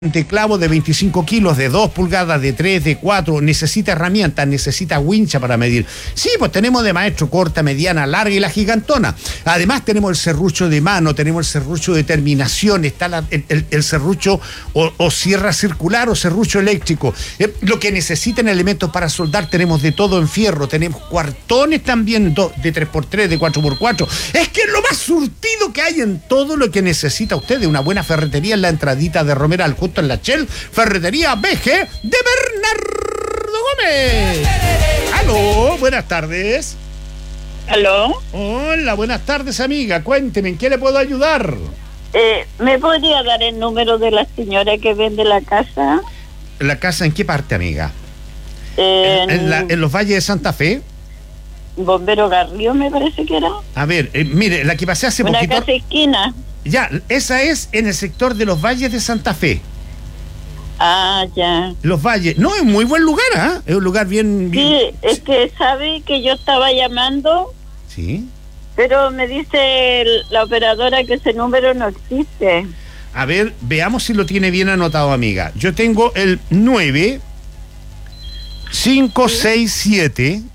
de clavo de 25 kilos, de 2 pulgadas, de 3, de 4, necesita herramientas, necesita wincha para medir. Sí, pues tenemos de maestro corta, mediana, larga y la gigantona. Además tenemos el serrucho de mano, tenemos el serrucho de terminación, está el serrucho o sierra circular o serrucho eléctrico. Lo que necesiten elementos para soldar, tenemos de todo en fierro, tenemos cuartones también de 3x3, de 4x4. Es que es lo más surtido que hay en todo lo que necesita usted de una buena ferretería en la entradita de Romeral, justo en la Shell, Ferretería BG de Bernardo Gómez. Aló, buenas tardes. ¿Aló? Hola, buenas tardes, amiga. Cuénteme, ¿en qué le puedo ayudar? ¿Me podría dar el número de la señora que vende la casa? ¿La casa en qué parte, amiga? ¿En los valles de Santa Fe? Bombero Garrío, me parece que era. A ver, mire, la que pasé hace poquito. Una casa esquina. Ya, esa es en el sector de los valles de Santa Fe. Ah, ya. Los valles. No, es muy buen lugar, ¿ah? Es un lugar bien... Sí, es que sabe que yo estaba llamando. Sí. Pero me dice la operadora que ese número no existe. A ver, veamos si lo tiene bien anotado, amiga. Yo tengo el 9567.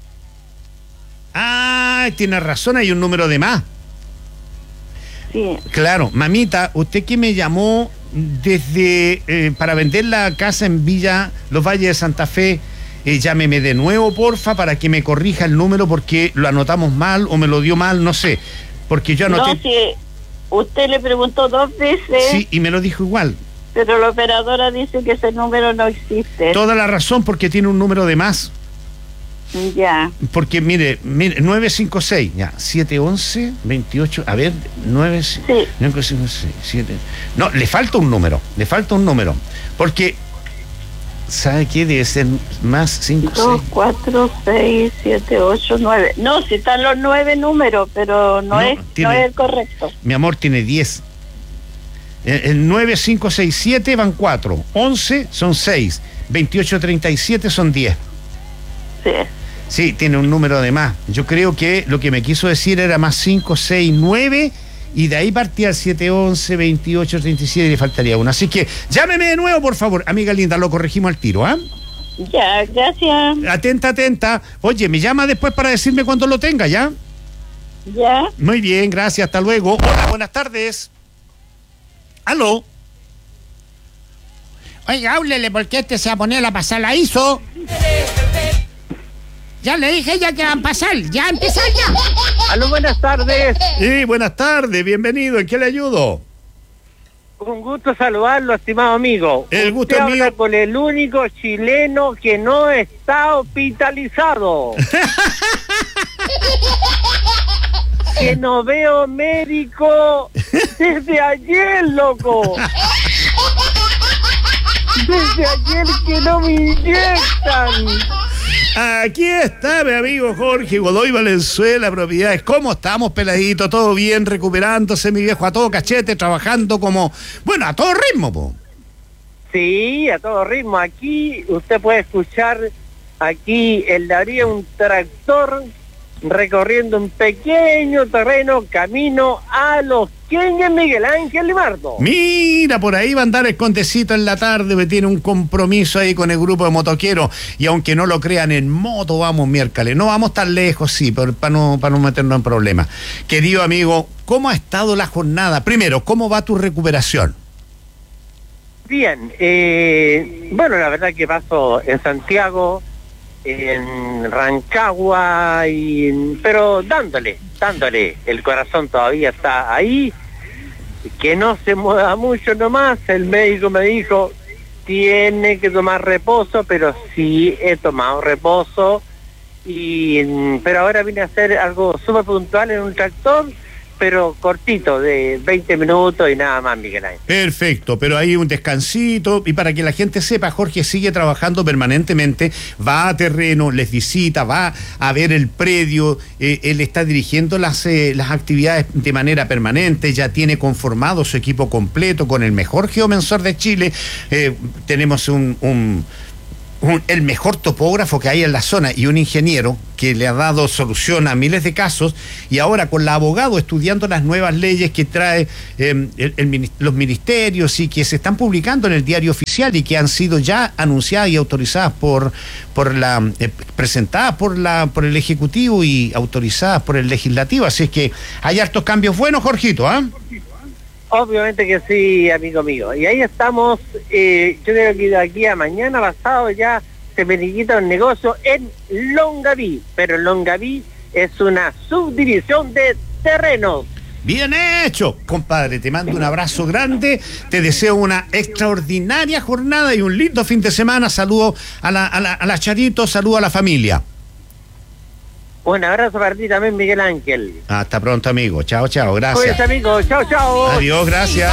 Ah, tiene razón, hay un número de más. Sí. Claro, mamita, usted que me llamó desde para vender la casa en Villa Los Valles de Santa Fe, llámeme de nuevo, porfa, para que me corrija el número porque lo anotamos mal o me lo dio mal, no sé, porque yo anoté... No, si usted le preguntó 2 veces. Sí, y me lo dijo igual. Pero la operadora dice que ese número no existe. Toda la razón, porque tiene un número de más. Ya. Porque mire, 956, ya, 711, 28, a ver, 9, Sí. 956, 7. No, le falta un número, porque, ¿sabe qué? Debe ser más 5, 2, 4, 6, 7, 8, 9. No, si están los 9 números, pero no es el correcto. Mi amor, tiene 10. El 9, 5, 6, 7 van 4, 11 son 6, 28, 37 son 10. Sí. Sí, tiene un número de más. Yo creo que lo que me quiso decir era más 5, 6, 9 y de ahí partía el 7, 11, 28, 37 y le faltaría uno. Así que llámeme de nuevo, por favor. Amiga linda, lo corregimos al tiro, ¿ah? Ya, gracias. Atenta. Oye, me llama después para decirme cuando lo tenga, ¿ya? Ya. Muy bien, gracias, hasta luego. Hola, buenas tardes. Aló. Oiga, háblele porque este se va a poner a pasar la ISO. Ya le dije ya que van a pasar, ya empezar ya. Aló, buenas tardes. Sí, buenas tardes, bienvenido, ¿en qué le ayudo? Un gusto saludarlo, estimado amigo. El gusto Usted es mío. habla con el único chileno que no está hospitalizado. Que no veo médico desde ayer, loco. Desde ayer que no me inyectan. Aquí está mi amigo Jorge Godoy Valenzuela, Propiedades. ¿Cómo estamos, peladito? ¿Todo bien? Recuperándose, mi viejo, a todo cachete, trabajando como... Bueno, a todo ritmo, po. Sí, a todo ritmo. Aquí usted puede escuchar, aquí en la orilla un tractor recorriendo un pequeño terreno camino a Los Queñes Miguel Ángel Limardo. Mira, por ahí va a andar el Condecito en la tarde, me tiene un compromiso ahí con el grupo de motoqueros, y aunque no lo crean, en moto vamos miércoles. No vamos tan lejos, sí, pero para no meternos en problemas. Querido amigo, ¿cómo ha estado la jornada? Primero, ¿cómo va tu recuperación? Bien, bueno, la verdad que paso en Santiago, en Rancagua, pero dándole, el corazón todavía está ahí, que no se mueva mucho nomás. El médico me dijo, tiene que tomar reposo, pero sí he tomado reposo, pero ahora vine a hacer algo súper puntual en un tractor, pero cortito, de 20 minutos y nada más, Miguel Ángel. Perfecto, pero hay un descansito, y para que la gente sepa, Jorge sigue trabajando permanentemente, va a terreno, les visita, va a ver el predio, él está dirigiendo las actividades de manera permanente, ya tiene conformado su equipo completo con el mejor geomensor de Chile. Tenemos un el mejor topógrafo que hay en la zona y un ingeniero que le ha dado solución a miles de casos, y ahora con la abogado estudiando las nuevas leyes que trae los ministerios y que se están publicando en el diario oficial y que han sido ya anunciadas y autorizadas presentadas por el Ejecutivo y autorizadas por el Legislativo. Así es que hay hartos cambios buenos, Jorgito, ¿ah? Obviamente que sí, amigo mío. Y ahí estamos, yo creo que de aquí a mañana pasado ya se me quita un negocio en Longaví, pero Longaví es una subdivisión de terrenos. Bien hecho, compadre, te mando un abrazo grande, te deseo una extraordinaria jornada y un lindo fin de semana. Saludo a la Charito, saludo a la familia. Un abrazo para ti también, Miguel Ángel. Hasta pronto, amigo. Chao, chao, gracias. Pues, amigo, chao, chao. Adiós, gracias.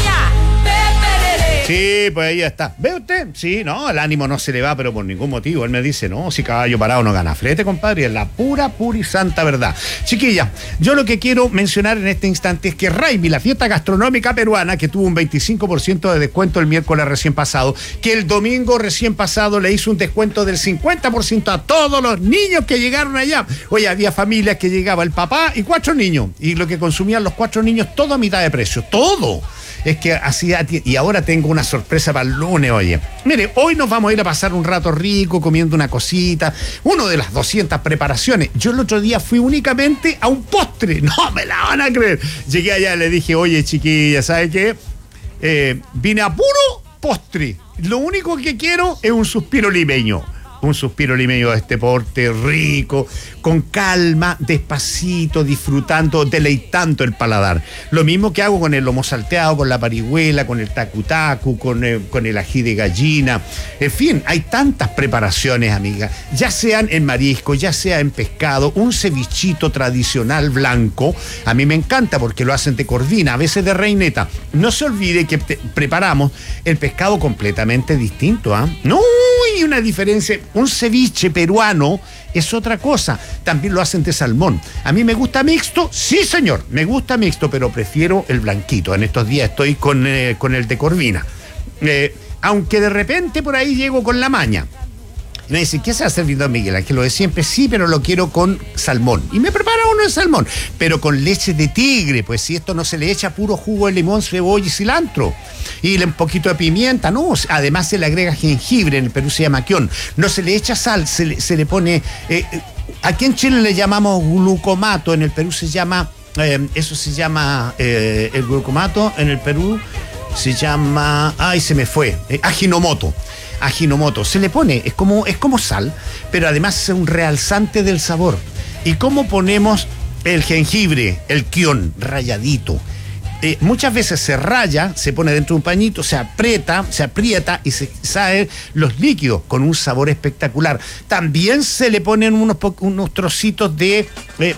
Sí, pues ahí está. ¿Ve usted? Sí, no, el ánimo no se le va, pero por ningún motivo. Él me dice, no, si caballo parado no gana flete, compadre. Es la pura y santa verdad. Chiquilla, yo lo que quiero mencionar en este instante es que Raimi, la fiesta gastronómica peruana, que tuvo un 25% de descuento el miércoles recién pasado, que el domingo recién pasado le hizo un descuento del 50% a todos los niños que llegaron allá. Oye, había familias que llegaba el papá y 4 niños, y lo que consumían los 4 niños, todo a mitad de precio, todo. Es que hacía, y ahora tengo una sorpresa para el lunes, oye. Mire, hoy nos vamos a ir a pasar un rato rico comiendo una cosita, uno de las 200 preparaciones. Yo el otro día fui únicamente a un postre, no me la van a creer. Llegué allá y le dije, oye, chiquilla, ¿sabe qué? Vine a puro postre. Lo único que quiero es un suspiro limeño. Un suspiro limeño de este porte rico, con calma, despacito, disfrutando, deleitando el paladar. Lo mismo que hago con el lomo salteado, con la parihuela, con el tacu-tacu, con el ají de gallina. En fin, hay tantas preparaciones, amiga. Ya sean en marisco, ya sea en pescado, un cevichito tradicional blanco. A mí me encanta porque lo hacen de corvina, a veces de reineta. No se olvide que preparamos el pescado completamente distinto, ¿ah? No hay una diferencia. Un ceviche peruano es otra cosa. También lo hacen de salmón. A mí me gusta mixto, sí señor, me gusta mixto, pero prefiero el blanquito. En estos días estoy con el de corvina. Aunque de repente por ahí llego con la maña. Y me dicen, ¿qué se va a servir, don Miguel? Que lo de siempre, sí, pero lo quiero con salmón. Y me prepara uno de salmón, pero con leche de tigre, pues si esto no se le echa puro jugo de limón, cebolla y cilantro. Y un poquito de pimienta, no, además se le agrega jengibre, en el Perú se llama quión. No se le echa sal, se le pone... aquí en Chile le llamamos glucomato, en el Perú se llama... eso se llama... el glucomato en el Perú se llama... ¡Ay, se me fue! Ajinomoto. Se le pone, es como sal, pero además es un realzante del sabor. ¿Y cómo ponemos el jengibre, el quión, rayadito? Muchas veces se raya, se pone dentro de un pañito, se aprieta y se salen los líquidos con un sabor espectacular. También se le ponen unos trocitos de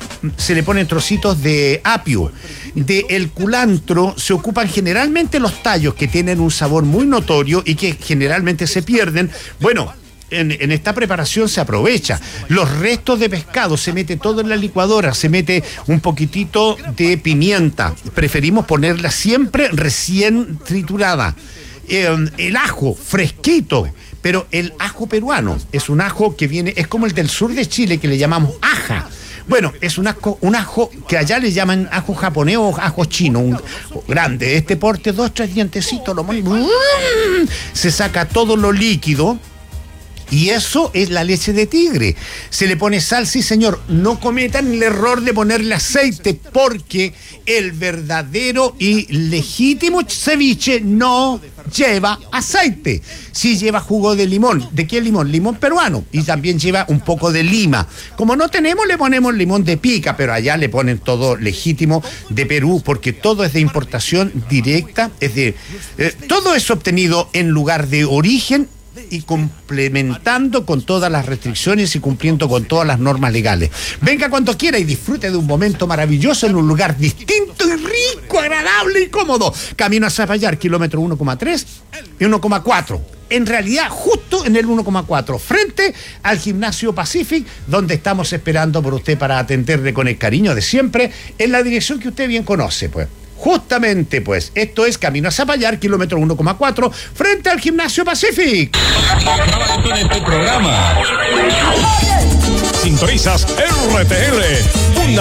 apio. Del culantro se ocupan generalmente los tallos, que tienen un sabor muy notorio y que generalmente se pierden. Bueno, en esta preparación se aprovecha. Los restos de pescado se mete todo en la licuadora, se mete un poquitito de pimienta. Preferimos ponerla siempre recién triturada. El ajo fresquito, pero el ajo peruano es un ajo que viene, es como el del sur de Chile, que le llamamos aja. Bueno, es un ajo que allá le llaman ajo japonés o ajo chino, un grande, de este porte, 2-3 dientecitos, se saca todo lo líquido. Y eso es la leche de tigre. Se le pone sal, sí señor. No cometan el error de ponerle aceite, porque el verdadero y legítimo ceviche no lleva aceite. Sí lleva jugo de limón. ¿De qué limón? Limón peruano. Y también lleva un poco de lima. Como no tenemos, le ponemos limón de pica, pero allá le ponen todo legítimo de Perú, porque todo es de importación directa. Todo es obtenido en lugar de origen y complementando con todas las restricciones y cumpliendo con todas las normas legales. Venga cuando quiera y disfrute de un momento maravilloso en un lugar distinto y rico, agradable y cómodo. Camino a Zapallar, kilómetro 1,3 y 1,4. En realidad, justo en el 1,4, frente al Gimnasio Pacific, donde estamos esperando por usted para atenderle con el cariño de siempre, en la dirección que usted bien conoce, pues. Justamente, pues, esto es Camino a Zapallar, kilómetro 1,4, frente al Gimnasio Pacific. Grabando en este programa. Sintonizas RTL.